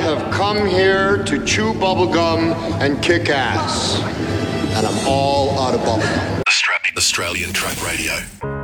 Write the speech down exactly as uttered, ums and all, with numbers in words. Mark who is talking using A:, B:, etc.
A: have come here to chew bubblegum and kick ass. And I'm all out of bubblegum.
B: Australian Truck Radio.